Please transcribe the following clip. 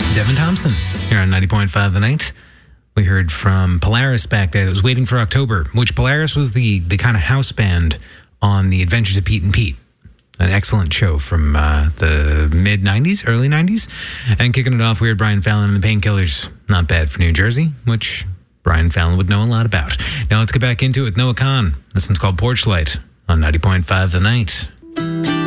Devin Thompson here on 90.5 The Night. We heard from Polaris back there that was Waiting for October, which Polaris was the kind of house band on The Adventures of Pete and Pete. An excellent show from the mid-90s, early 90s. And kicking it off, we heard Brian Fallon and the Painkillers. Not bad for New Jersey, which Brian Fallon would know a lot about. Now let's get back into it with Noah Kahn. This one's called Porch Light on 90.5 The Night.